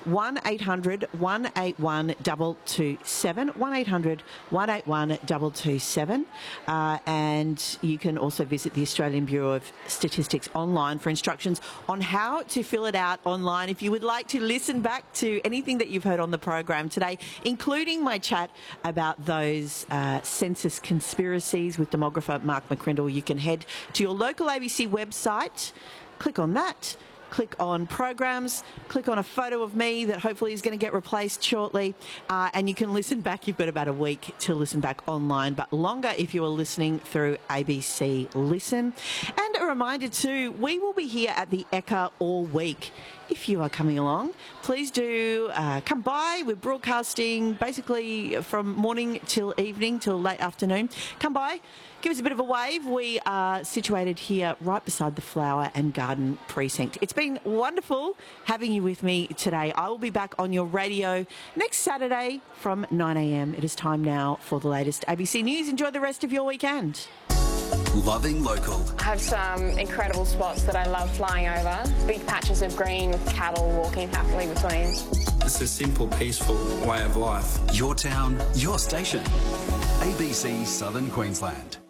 1-800-181-227, 1-800-181-227. And you can also visit the Australian Bureau of Statistics online for instructions on how to fill it out online. If you would like to listen back to anything that you've heard on the program today, including my chat about those census conspiracies with demographer Mark McCrindle, you can head to your local ABC website, click on that, click on programs, click on a photo of me that hopefully is going to get replaced shortly, and you can listen back. You've got about a week to listen back online, but longer if you are listening through ABC Listen. And a reminder too, we will be here at the Ekka all week. If you are coming along, please do come by. We're broadcasting basically from morning till evening, till late afternoon. Come by, give us a bit of a wave. We are situated here right beside the Flower and Garden Precinct. It's been wonderful having you with me today. I will be back on your radio next Saturday from 9 a.m. It is time now for the latest ABC News. Enjoy the rest of your weekend. Loving local. I have some incredible spots that I love flying over. Big patches of green with cattle walking happily between. It's a simple, peaceful way of life. Your town, your station. ABC Southern Queensland.